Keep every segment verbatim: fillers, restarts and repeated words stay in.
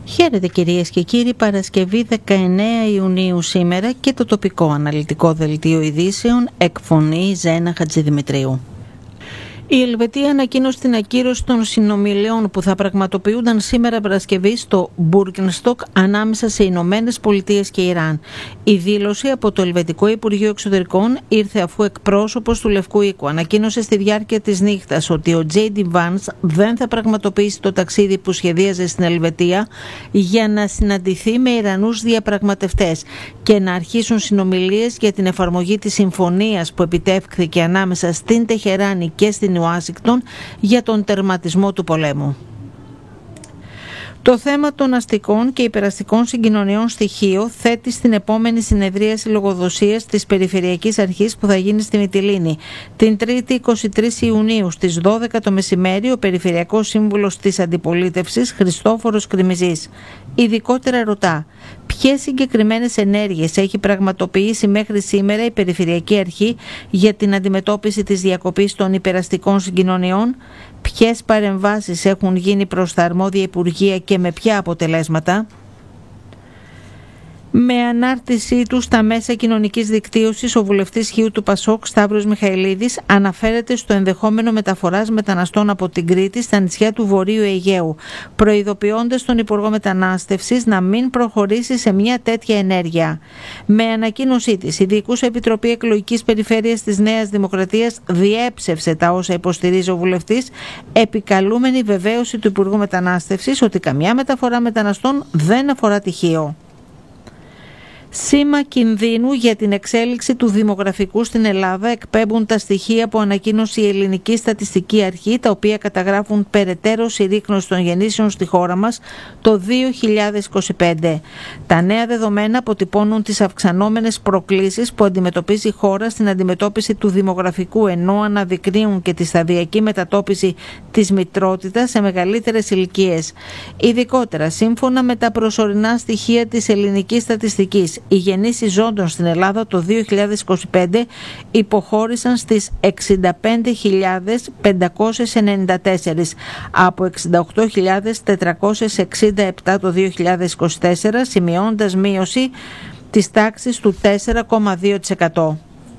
Χαίρετε κυρίες και κύριοι, Παρασκευή δεκαεννέα Ιουνίου σήμερα και το τοπικό αναλυτικό δελτίο ειδήσεων εκφωνεί Ζένα Χατζηδημητρίου. Η Ελβετία ανακοίνωσε την ακύρωση των συνομιλιών που θα πραγματοποιούνταν σήμερα Παρασκευή στο Μπουργκενστοκ ανάμεσα σε Ηνωμένες Πολιτείες και Ιράν. Η δήλωση από το Ελβετικό Υπουργείο Εξωτερικών ήρθε αφού εκπρόσωπος του Λευκού Οίκου ανακοίνωσε στη διάρκεια της νύχτας ότι ο τζέι ντι Vance δεν θα πραγματοποιήσει το ταξίδι που σχεδίαζε στην Ελβετία για να συναντηθεί με Ιρανούς διαπραγματευτές και να αρχίσουν συνομιλίες για την εφαρμογή της συμφωνίας που επιτεύχθηκε ανάμεσα στην Τεχεράνη και στην Ουάσιγκτον για τον τερματισμό του πολέμου. Το θέμα των αστικών και υπεραστικών συγκοινωνιών στη Χίο θέτει στην επόμενη συνεδρίαση λογοδοσίας της Περιφερειακής Αρχής που θα γίνει στη Μυτιλήνη. Την Τρίτη εικοστή τρίτη Ιουνίου στις δώδεκα το μεσημέρι ο Περιφερειακός Σύμβουλος της Αντιπολίτευσης Χριστόφορος Κρυμιζής ειδικότερα ρωτά ποιες συγκεκριμένες ενέργειες έχει πραγματοποιήσει μέχρι σήμερα η Περιφερειακή Αρχή για την αντιμετώπιση της διακοπής των υπεραστικών συγκοινωνιών, ποιες παρεμβάσεις έχουν γίνει προς τα αρμόδια υπουργεία και με ποια αποτελέσματα. Με ανάρτησή του στα μέσα κοινωνικής δικτύωσης, ο βουλευτής Χίου του Πασόκ Σταύρος Μιχαηλίδης αναφέρεται στο ενδεχόμενο μεταφοράς μεταναστών από την Κρήτη στα νησιά του Βορείου Αιγαίου, προειδοποιώντας τον Υπουργό Μετανάστευσης να μην προχωρήσει σε μια τέτοια ενέργεια. Με ανακοίνωσή της, η Διοικούσα Επιτροπή Εκλογικής Περιφέρειας της Νέας Δημοκρατίας διέψευσε τα όσα υποστηρίζει ο βουλευτής, επικαλούμενη βεβαίωση του Υπουργού Μετανάστευσης ότι καμιά μεταφορά μεταναστών δεν αφορά τη Χίο. Σήμα κινδύνου για την εξέλιξη του δημογραφικού στην Ελλάδα εκπέμπουν τα στοιχεία που ανακοίνωσε η Ελληνική Στατιστική Αρχή, τα οποία καταγράφουν περαιτέρω συρρίκνωση των γεννήσεων στη χώρα μας το δύο χιλιάδες είκοσι πέντε. Τα νέα δεδομένα αποτυπώνουν τις αυξανόμενες προκλήσεις που αντιμετωπίζει η χώρα στην αντιμετώπιση του δημογραφικού, ενώ αναδεικνύουν και τη σταδιακή μετατόπιση της μητρότητας σε μεγαλύτερες ηλικίες. Ειδικότερα, σύμφωνα με τα προσωρινά στοιχεία της Ελληνικής Στατιστικής, οι γεννήσεις ζώντων στην Ελλάδα το δύο χιλιάδες είκοσι πέντε υποχώρησαν στις εξήντα πέντε χιλιάδες πεντακόσιες ενενήντα τέσσερα από εξήντα οκτώ χιλιάδες τετρακόσιες εξήντα επτά το δύο χιλιάδες είκοσι τέσσερα, σημειώνοντας μείωση της τάξης του τέσσερα κόμμα δύο τοις εκατό.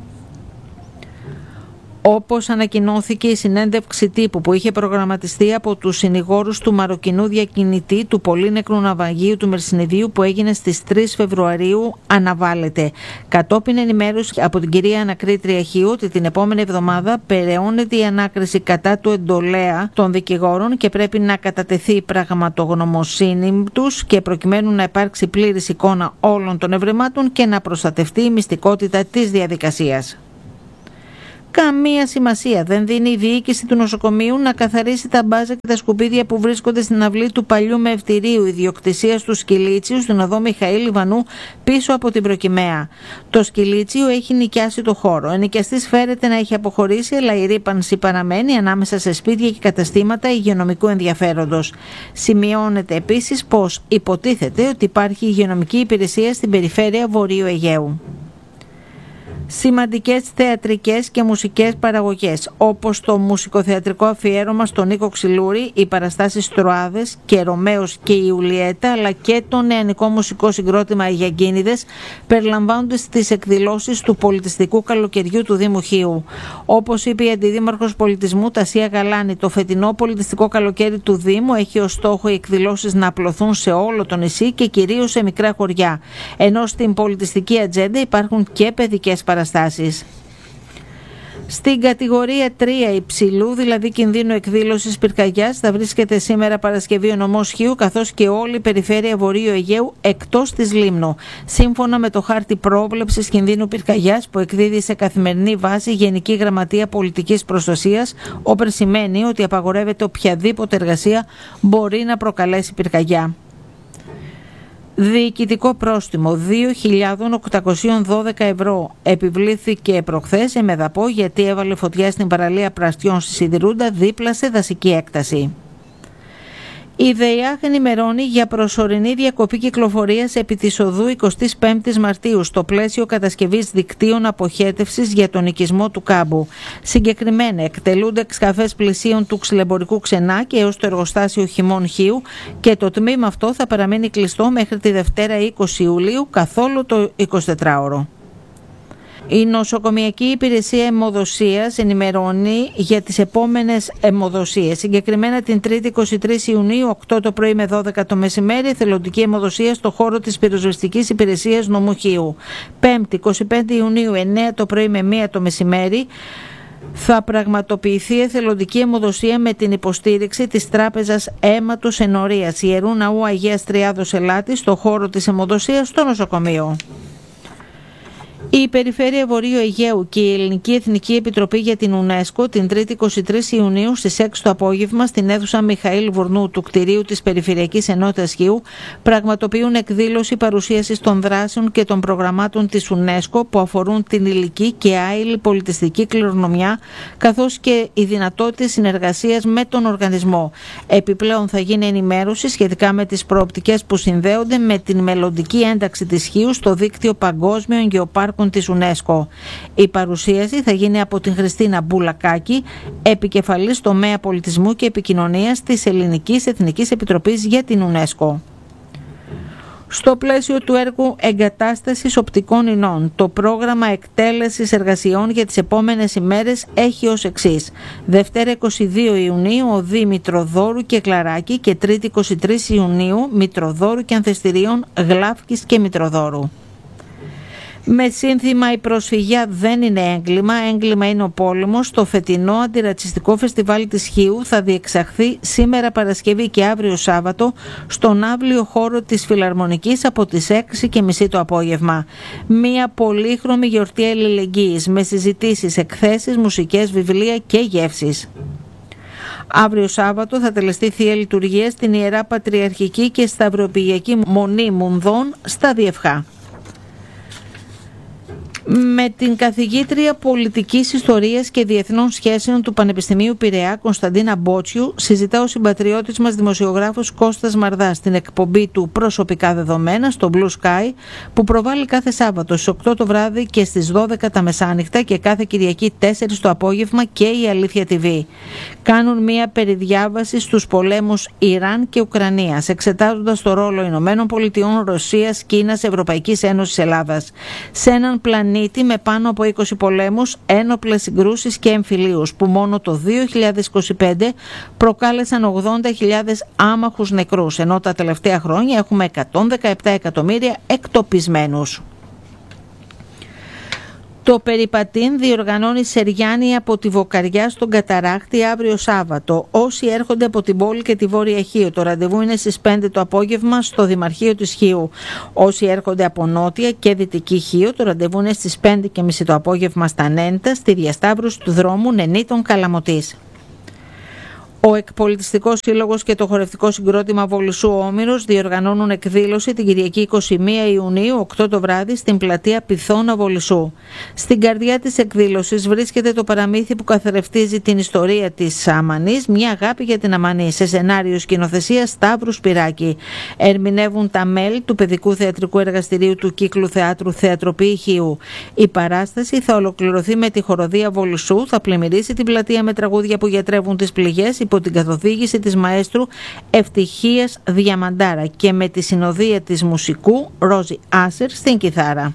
Όπως ανακοινώθηκε η συνέντευξη τύπου που είχε προγραμματιστεί από τους συνηγόρους του μαροκινού διακινητή του πολύνεκρου ναυαγίου του Μερσινιδίου που έγινε στις τρεις Φεβρουαρίου αναβάλλεται. Κατόπιν ενημέρωση από την κυρία Ανακρίτρια Χίου ότι την επόμενη εβδομάδα περαιώνεται η ανάκριση κατά του εντολέα των δικηγόρων και πρέπει να κατατεθεί η πραγματογνωμοσύνη τους και προκειμένου να υπάρξει πλήρης εικόνα όλων των ευρημάτων και να προστατευτεί η μυστικότητα της διαδικασίας. Καμία σημασία δεν δίνει η διοίκηση του νοσοκομείου να καθαρίσει τα μπάζα και τα σκουπίδια που βρίσκονται στην αυλή του παλιού μευτηρίου ιδιοκτησίας του Σκυλίτσιου στην οδό Μιχαήλ Ιβανού πίσω από την Προκυμαία. Το Σκυλίτσιο έχει νοικιάσει το χώρο. Ο ενοικιαστής φέρεται να έχει αποχωρήσει, αλλά η ρύπανση παραμένει ανάμεσα σε σπίτια και καταστήματα υγειονομικού ενδιαφέροντος. Σημειώνεται επίσης πως υποτίθεται ότι υπάρχει υγειονομική υπηρεσία στην περιφέρεια Βορείου Αιγαίου. Σημαντικές θεατρικές και μουσικές παραγωγές, όπως το μουσικοθεατρικό αφιέρωμα στον Νίκο Ξυλούρη, οι παραστάσεις Τροάδες και Ρωμαίος και η Ιουλιέτα, αλλά και το νεανικό μουσικό συγκρότημα Αγιακίνηδες, περιλαμβάνονται στις εκδηλώσεις του πολιτιστικού καλοκαιριού του Δήμου Χίου. Όπως είπε η Αντιδήμαρχος Πολιτισμού Τασία Γαλάνη, το φετινό πολιτιστικό καλοκαίρι του Δήμου έχει ως στόχο οι εκδηλώσεις να απλωθούν σε όλο το νησί και κυρίως σε μικρά χωριά, ενώ στην πολιτιστική ατζέντα υπάρχουν και παιδικές παραστάσεις. Στην κατηγορία τρία υψηλού, δηλαδή κινδύνου εκδήλωσης πυρκαγιάς, θα βρίσκεται σήμερα Παρασκευή ο νομός Χίου καθώς και όλη η περιφέρεια Βορείου Αιγαίου εκτός της Λίμνου. Σύμφωνα με το χάρτη πρόβλεψης κινδύνου πυρκαγιάς που εκδίδει σε καθημερινή βάση η Γενική Γραμματεία Πολιτικής Προστασίας, όπερ σημαίνει ότι απαγορεύεται οποιαδήποτε εργασία μπορεί να προκαλέσει πυρκαγιά. Διοικητικό πρόστιμο δύο χιλιάδες οκτακόσια δώδεκα ευρώ επιβλήθηκε προχθές σε Μεδαπό γιατί έβαλε φωτιά στην παραλία Πραστιών στη Σιδηρούντα δίπλα σε δασική έκταση. Η ΔΕΙΑΧ ενημερώνει για προσωρινή διακοπή κυκλοφορίας επί της οδού εικοστή πέμπτη Μαρτίου στο πλαίσιο κατασκευής δικτύων αποχέτευσης για τον οικισμό του Κάμπου. Συγκεκριμένα εκτελούνται σκαφές πλησίων του ξυλεμπορικού Ξενάκη έως το εργοστάσιο Χιμών Χίου και το τμήμα αυτό θα παραμείνει κλειστό μέχρι τη Δευτέρα είκοσι Ιουλίου καθόλου το εικοσιτετράωρο. Η Νοσοκομιακή Υπηρεσία Αιμοδοσίας ενημερώνει για τις επόμενες αιμοδοσίες. Συγκεκριμένα την Τρίτη εικοστή τρίτη Ιουνίου, οκτώ το πρωί με δώδεκα το μεσημέρι, εθελοντική αιμοδοσία στο χώρο της πυροσβεστικής υπηρεσίας νομού Χίου. Πέμπτη εικοστή πέμπτη Ιουνίου, εννέα το πρωί με μία το μεσημέρι, θα πραγματοποιηθεί εθελοντική αιμοδοσία με την υποστήριξη της Τράπεζας Αίματος Ενορίας Ιερού Ναού Αγίας Τριάδος Ελάτης στο χώρο της αιμοδοσίας στο νοσοκομείο. Η Περιφέρεια Βορείου Αιγαίου και η Ελληνική Εθνική Επιτροπή για την UNESCO την Τρίτη εικοστή τρίτη Ιουνίου στις έξι το απόγευμα στην αίθουσα Μιχαήλ Βουρνού του κτηρίου της Περιφερειακής Ενότητας Χίου πραγματοποιούν εκδήλωση παρουσίασης των δράσεων και των προγραμμάτων της UNESCO που αφορούν την υλική και άειλη πολιτιστική κληρονομιά καθώς και οι δυνατότητες συνεργασίας με τον οργανισμό. Επιπλέον θα γίνει ενημέρωση σχετικά με τις προοπτικές που συνδέονται με την μελλοντική ένταξη της Χίου στο δίκτυο παγκόσμιων γεωπάρκων της UNESCO. Η παρουσίαση θα γίνει από την Χριστίνα Μπουλακάκη, επικεφαλής τομέα πολιτισμού και επικοινωνίας της Ελληνικής Εθνικής Επιτροπής για την UNESCO. Στο πλαίσιο του έργου εγκατάστασης οπτικών ινών, το πρόγραμμα εκτέλεσης εργασιών για τις επόμενες ημέρες έχει ως εξής. Δευτέρα εικοστή δεύτερη Ιουνίου, οδοί Μητροδόρου και Κλαράκη και Τρίτη εικοστή τρίτη Ιουνίου, Μητροδόρου και Ανθεστηρίων Γλάφκης και Μητροδόρου. Με σύνθημα «Η προσφυγιά δεν είναι έγκλημα, έγκλημα είναι ο πόλεμος», το φετινό αντιρατσιστικό φεστιβάλ της Χίου θα διεξαχθεί σήμερα Παρασκευή και αύριο Σάββατο στον αύλιο χώρο της Φιλαρμονικής από τις έξι και μισή το απόγευμα. Μία πολύχρωμη γιορτή αλληλεγγύης με συζητήσεις, εκθέσεις, μουσικές, βιβλία και γεύσεις. Αύριο Σάββατο θα τελεστεί Θεία Λειτουργία στην Ιερά Πατριαρχική και Σταυροπηγιακή Μονή Μουνδών στα Διευχά. Με την καθηγήτρια Πολιτικής Ιστορίας και Διεθνών Σχέσεων του Πανεπιστημίου Πειραιά, Κωνσταντίνα Μπότσιου, συζητά ο συμπατριώτης μας δημοσιογράφος Κώστας Μαρδάς στην εκπομπή του «Προσωπικά Δεδομένα» στο Blue Sky, που προβάλλει κάθε Σάββατο στις οκτώ το βράδυ και στις δώδεκα τα μεσάνυχτα και κάθε Κυριακή τέσσερα το απόγευμα και η Αλήθεια τι βι. Κάνουν μία περιδιάβαση στους πολέμους Ιράν και Ουκρανίας, εξετάζοντας το ρόλο Ηνωμένων Πολιτειών, Ρωσίας, Κίνας, Ευρωπαϊκής Ένωσης, Ελλάδας σε έναν πλανήτη με πάνω από είκοσι πολέμους, ένοπλες συγκρούσεις και εμφυλίους που μόνο το δύο χιλιάδες είκοσι πέντε προκάλεσαν ογδόντα χιλιάδες άμαχους νεκρούς, ενώ τα τελευταία χρόνια έχουμε εκατόν δεκαεπτά εκατομμύρια εκτοπισμένους. Το Περιπατήν διοργανώνει σεριάνι από τη Βοκαριά στον Καταράκτη αύριο Σάββατο. Όσοι έρχονται από την πόλη και τη Βόρεια Χίο, το ραντεβού είναι στις πέντε το απόγευμα στο Δημαρχείο της Χίου. Όσοι έρχονται από Νότια και Δυτική Χίο, το ραντεβού είναι στις πέντε και μισή το απόγευμα στα Νέντα, στη διασταύρωση του δρόμου Νενίτων Καλαμωτής. Ο Εκπολιτιστικός Σύλλογος και το Χορευτικό Συγκρότημα Βολισσού Όμηρος διοργανώνουν εκδήλωση την Κυριακή εικοστή πρώτη Ιουνίου, οκτώ το βράδυ, στην πλατεία Πυθώνα Βολισσού. Στην καρδιά της εκδήλωσης βρίσκεται το παραμύθι που καθρεφτίζει την ιστορία της Αμανής, μια αγάπη για την Αμανή, σε σενάριο σκηνοθεσία Σταύρου Σπυράκη. Ερμηνεύουν τα μέλη του Παιδικού Θεατρικού Εργαστηρίου του Κύκλου Θεάτρου Θεατροπή Χίου. Η παράσταση θα ολοκληρωθεί με τη χοροδία Βολισσού, θα πλημμυρίσει την πλατεία με τραγούδια που γιατρεύουν τις πληγές υπό την καθοδήγηση της μαέστρου Ευτυχίας Διαμαντάρα και με τη συνοδεία της μουσικού Ρόζι Άσερ στην κιθάρα.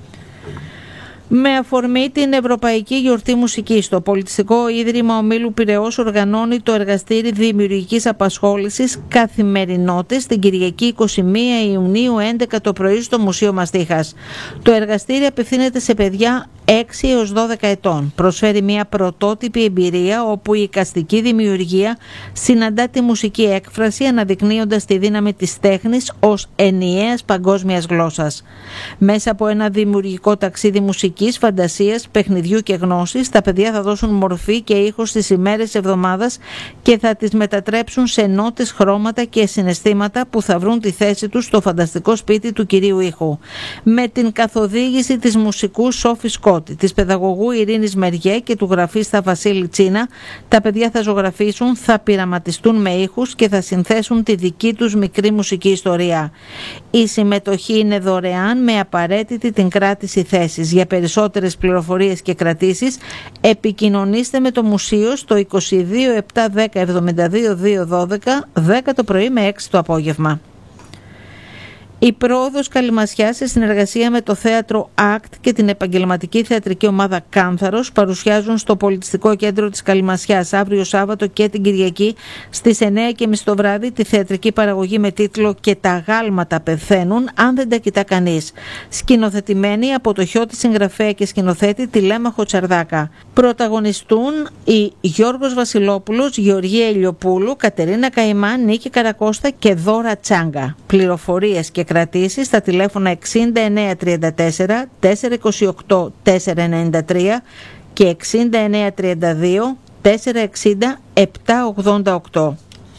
Με αφορμή την Ευρωπαϊκή Γιορτή Μουσικής, το Πολιτιστικό Ίδρυμα Ομίλου Πειραιώς οργανώνει το εργαστήρι δημιουργικής απασχόλησης Καθημερινότητες την Κυριακή εικοστή πρώτη Ιουνίου έντεκα το πρωί στο Μουσείο Μαστίχας. Το εργαστήρι απευθύνεται σε παιδιά έξι έως δώδεκα ετών. Προσφέρει μια πρωτότυπη εμπειρία όπου η εικαστική δημιουργία συναντά τη μουσική έκφραση αναδεικνύοντας τη δύναμη της τέχνης ως ενιαίας παγκόσμιας γλώσσας. Μέσα από ένα δημιουργικό ταξίδι μουσικής, φαντασίας, παιχνιδιού και γνώσης, τα παιδιά θα δώσουν μορφή και ήχο στις ημέρες εβδομάδας και θα τις μετατρέψουν σε νότες, χρώματα και συναισθήματα που θα βρουν τη θέση τους στο φανταστικό σπίτι του κυρίου ήχου. Με την καθοδήγηση της μουσικού Σόφη Σκότ, Μητσότη, της παιδαγωγού Ειρήνης Μεριέ και του γραφίστα Βασίλη Τσίνα, τα παιδιά θα ζωγραφίσουν, θα πειραματιστούν με ήχους και θα συνθέσουν τη δική τους μικρή μουσική ιστορία. Η συμμετοχή είναι δωρεάν με απαραίτητη την κράτηση θέσης. Για περισσότερες πληροφορίες και κρατήσεις επικοινωνήστε με το μουσείο στο είκοσι δύο επτά δέκα εβδομήντα δύο διακόσια δώδεκα, δέκα το πρωί με έξι το απόγευμα. Η πρόοδος Καλυμασιάς σε συνεργασία με το θέατρο ΑΚΤ και την επαγγελματική θεατρική ομάδα Κάνθαρος παρουσιάζουν στο Πολιτιστικό Κέντρο της Καλυμασιάς αύριο Σάββατο και την Κυριακή στις εννιά και μισή το βράδυ τη θεατρική παραγωγή με τίτλο «Και τα γάλματα πεθαίνουν αν δεν τα κοιτά κανείς», σκηνοθετημένη από το Χιώτη συγγραφέα και σκηνοθέτη Τηλέμαχο Τσαρδάκα. Πρωταγωνιστούν οι Γιώργος Βασιλόπουλος, Γεωργία Ηλιοπούλου, Κατερίνα Καημά, Νίκη Καρακώστα και Δώρα Τσάγκα. Πληροφορίες και κρατήσεις στα τηλέφωνα εξήντα εννέα τριάντα τέσσερα τετρακόσια είκοσι οκτώ τετρακόσια ενενήντα τρία και εξήντα εννέα τριάντα δύο τετρακόσια εξήντα επτακόσια ογδόντα οκτώ.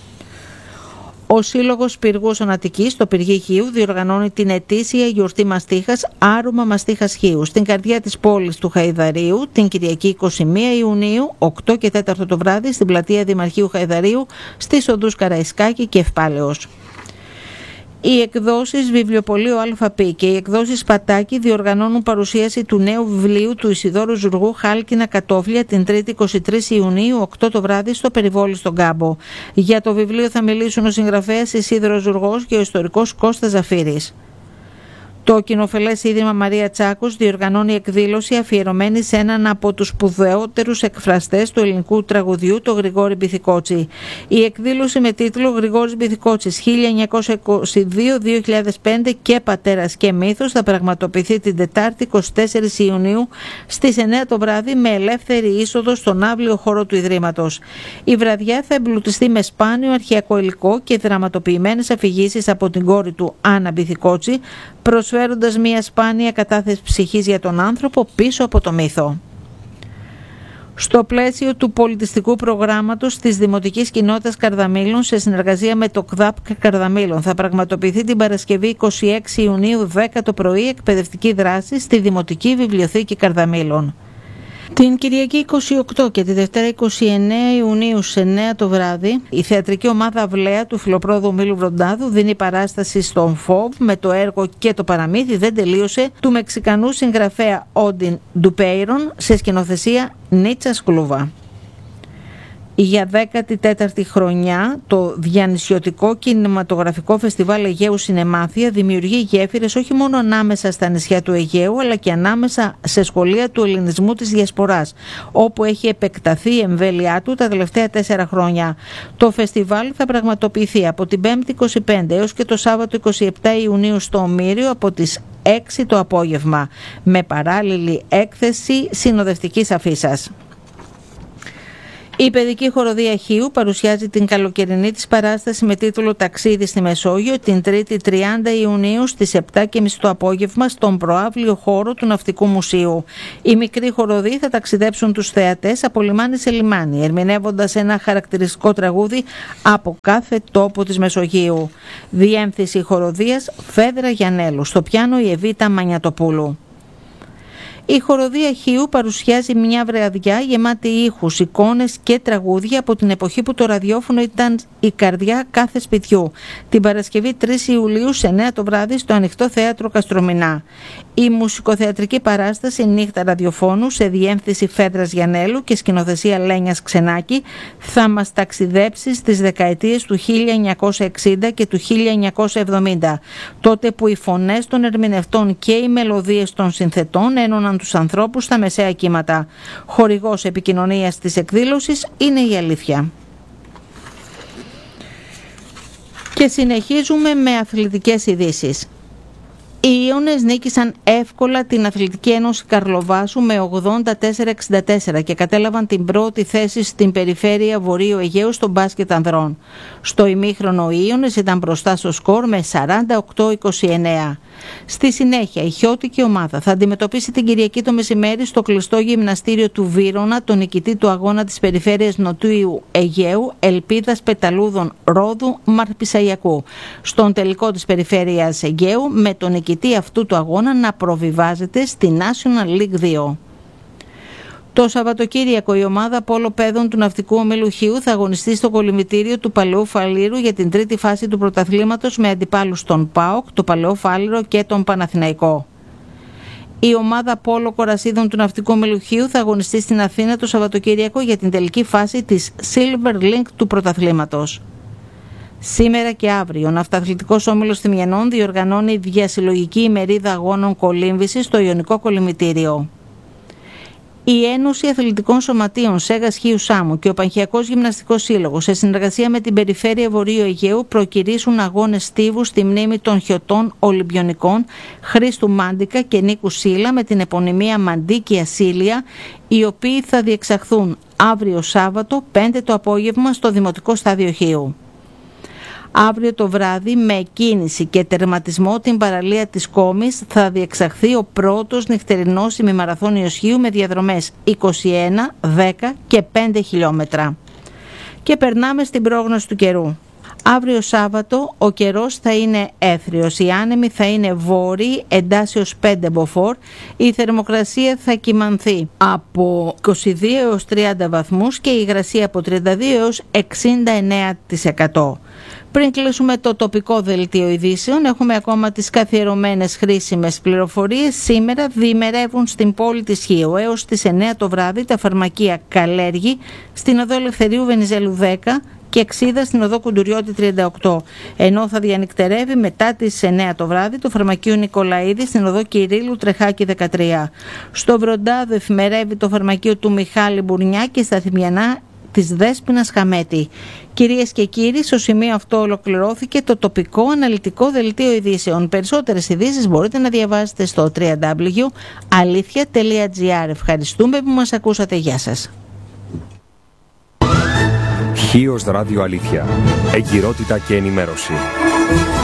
Ο Σύλλογος Πυργούς Ονατικής στο Πυργή Χίου διοργανώνει την ετήσια γιορτή μαστίχας Άρωμα Μαστίχας Χίου στην καρδιά της πόλης του Χαϊδαρίου την Κυριακή εικοστή πρώτη Ιουνίου, οκτώ και τέσσερα το βράδυ στην πλατεία Δημαρχείου Χαϊδαρίου στις οδούς Καραϊσκάκη και Ευπάλεως. Οι εκδόσεις Βιβλιοπωλείο ΑΠ και οι εκδόσεις Πατάκη διοργανώνουν παρουσίαση του νέου βιβλίου του Ισιδώρου Ζουργού Χάλκινα Κατόφλια την Τρίτη εικοστή τρίτη Ιουνίου, οκτώ το βράδυ στο Περιβόλι στον Κάμπο. Για το βιβλίο θα μιλήσουν ο συγγραφέας Ισίδωρος Ζουργός και ο ιστορικός Κώστας Ζαφύρης. Το κοινοφελές Ίδρυμα Μαρία Τσάκος διοργανώνει εκδήλωση αφιερωμένη σε έναν από τους σπουδαιότερους εκφραστές του ελληνικού τραγουδιού, τον Γρηγόρη Μπιθικότσι. Η εκδήλωση με τίτλο «Γρηγόρης Μπιθικότσης χίλια εννιακόσια είκοσι δύο με δύο χιλιάδες πέντε και πατέρας και μύθος» θα πραγματοποιηθεί την Τετάρτη εικοστή τέταρτη Ιουνίου στις εννιά το βράδυ με ελεύθερη είσοδο στον αύλιο χώρο του Ιδρύματος. Η βραδιά θα εμπλουτιστεί με σπάνιο αρχαιακό υλικό και δραματοποιημένες αφηγήσεις από την κόρη του Άννα Μπιθικότση, προσφέροντας μια σπάνια κατάθεση ψυχής για τον άνθρωπο πίσω από το μύθο. Στο πλαίσιο του πολιτιστικού προγράμματος της Δημοτικής Κοινότητας Καρδαμήλων σε συνεργασία με το ΚΔΑΠ Καρδαμήλων θα πραγματοποιηθεί την Παρασκευή εικοστή έκτη Ιουνίου δέκα το πρωί εκπαιδευτική δράση στη Δημοτική Βιβλιοθήκη Καρδαμήλων. Την Κυριακή εικοστή όγδοη και τη Δευτέρα εικοστή ενάτη Ιουνίου σε εννιά το βράδυ, η θεατρική ομάδα Αυλαία του Φιλοπρόδου Μήλου Βροντάδου δίνει παράσταση στον ΦΟΒ με το έργο «Και το παραμύθι δεν τελείωσε» του Μεξικανού συγγραφέα Όντιν Ντουπέιρον σε σκηνοθεσία Νίτσας Κλούβα. Για δέκατη τέταρτη χρονιά, το Διανυσιωτικό Κινηματογραφικό Φεστιβάλ Αιγαίου Σινεμάθεια δημιουργεί γέφυρες όχι μόνο ανάμεσα στα νησιά του Αιγαίου, αλλά και ανάμεσα σε σχολεία του ελληνισμού της Διασποράς, όπου έχει επεκταθεί η εμβέλειά του τα τελευταία τέσσερα χρόνια. Το φεστιβάλ θα πραγματοποιηθεί από την Πέμπτη εικοστή πέμπτη έως και το Σάββατο εικοστή επτάτη Ιουνίου στο Ομήριο από τις έξι το απόγευμα, με παράλληλη έκθεση συνοδευτικής αφίσας. Η παιδική χοροδία Χίου παρουσιάζει την καλοκαιρινή της παράσταση με τίτλο «Ταξίδι στη Μεσόγειο» την Τρίτη τριάντα Ιουνίου στις επτά και μισή το απόγευμα στον προαύλιο χώρο του Ναυτικού Μουσείου. Οι μικροί χοροδοί θα ταξιδέψουν τους θεατές από λιμάνι σε λιμάνι, ερμηνεύοντας ένα χαρακτηριστικό τραγούδι από κάθε τόπο της Μεσογείου. Διέμφυση χοροδίας Φέδρα Γιαννέλου, στο πιάνο η Εβίτα Μανιατοπούλου. Η χοροδία Χίου παρουσιάζει μια βραδιά γεμάτη ήχους, εικόνες και τραγούδια από την εποχή που το ραδιόφωνο ήταν η καρδιά κάθε σπιτιού. Την Παρασκευή τρεις Ιουλίου σε εννιά το βράδυ στο Ανοιχτό Θέατρο Καστρομηνά. Η μουσικοθεατρική παράσταση Νύχτα Ραδιοφώνου σε διέμφυση Φέδρας Γιαννέλου και σκηνοθεσία Λένιας Ξενάκη θα μας ταξιδέψει στις δεκαετίες του χίλια εννιακόσια εξήντα και του χίλια εννιακόσια εβδομήντα, τότε που οι φωνές των ερμηνευτών και οι μελωδίες των συνθετών ένωναν τους ανθρώπους στα μεσαία κύματα. Χορηγός επικοινωνίας της εκδήλωσης είναι η Αλήθεια. Και συνεχίζουμε με αθλητικές ειδήσεις. Οι Ιώνες νίκησαν εύκολα την Αθλητική Ένωση Καρλοβάσου με ογδόντα τέσσερα εξήντα τέσσερα και κατέλαβαν την πρώτη θέση στην περιφέρεια Βορείου Αιγαίου στο μπάσκετ ανδρών. Στο ημίχρονο οι Ιώνες ήταν μπροστά στο σκορ με σαράντα οκτώ είκοσι εννέα. Στη συνέχεια η χιώτικη ομάδα θα αντιμετωπίσει την Κυριακή το μεσημέρι στο κλειστό γυμναστήριο του Βύρωνα τον νικητή του αγώνα της περιφέρειας Νοτιού Αιγαίου Ελπίδας Πεταλούδων Ρόδου Μαρπισαγιακού στον τελικό της περιφέρειας Αιγαίου, με τον νικητή αυτού του αγώνα να προβιβάζεται στη National League δύο. Το Σαββατοκύριακο η ομάδα πόλο παιδών του Ναυτικού Ομίλου Χίου θα αγωνιστεί στο κολυμβητήριο του Παλαιού Φαλήρου για την τρίτη φάση του πρωταθλήματος με αντιπάλους τον ΠΑΟΚ, το Παλαιό Φάληρο και τον Παναθηναϊκό. Η ομάδα πόλο κορασίδων του Ναυτικού Ομίλου Χίου θα αγωνιστεί στην Αθήνα το Σαββατοκύριακο για την τελική φάση της Silver Link του πρωταθλήματος. Σήμερα και αύριο ο Ναυταθλητικός Όμιλος Θημιανών διοργανώνει διασυλλογική ημερίδα αγώνων κολύμβησης στο Ιωνικό Κολυμβητήριο. Η Ένωση Αθλητικών Σωματείων Σέγας Χίου Σάμου και ο Πανχιακός Γυμναστικός Σύλλογος σε συνεργασία με την Περιφέρεια Βορείου Αιγαίου προκηρύσουν αγώνες στίβου στη μνήμη των χιωτών Ολυμπιονικών Χρήστου Μάντικα και Νίκου Σίλα με την επωνυμία Μαντίκη Ασίλια, οι οποίοι θα διεξαχθούν αύριο Σάββατο πέντε το απόγευμα στο Δημοτικό Στάδιο Χίου. Αύριο το βράδυ με εκκίνηση και τερματισμό την παραλία της Κόμης θα διεξαχθεί ο πρώτος νυχτερινός ημιμαραθώνιος Χίου με διαδρομές είκοσι ένα, δέκα και πέντε χιλιόμετρα. Και περνάμε στην πρόγνωση του καιρού. Αύριο Σάββατο ο καιρός θα είναι έθριος, η άνεμη θα είναι βόρειη, εντάσσεως πέντε μποφόρ, η θερμοκρασία θα κυμανθεί από είκοσι δύο έως τριάντα βαθμούς και η υγρασία από τριάντα δύο έως εξήντα εννέα τοις εκατό. Πριν κλείσουμε το τοπικό δελτίο ειδήσεων, έχουμε ακόμα τις καθιερωμένες χρήσιμες πληροφορίες. Σήμερα διημερεύουν στην πόλη της Χίου έως τις εννέα το βράδυ τα φαρμακεία Καλέργη στην οδό Ελευθερίου Βενιζέλου δέκα και Εξίδα στην οδό Κουντουριώτη τριάντα οκτώ, ενώ θα διανυκτερεύει μετά τις εννέα το βράδυ το φαρμακείο Νικολαίδη στην οδό Κυρίλου Τρεχάκη δεκατρία. Στο Βροντάδο εφημερεύει το φαρμακείο του Μιχάλη Μπουρνιά και στα Θυμιανά της Δέσποινας Χαμέτη. Κυρίες και κύριοι, στο σημείο αυτό ολοκληρώθηκε το τοπικό αναλυτικό δελτίο ειδήσεων. Περισσότερες ειδήσεις μπορείτε να διαβάσετε στο double-u double-u double-u τελεία αλήθεια τελεία τζι άρ. Ευχαριστούμε που μας ακούσατε. Γεια σας. Χίος Ράδιο Αλήθεια. Εγκυρότητα και ενημέρωση.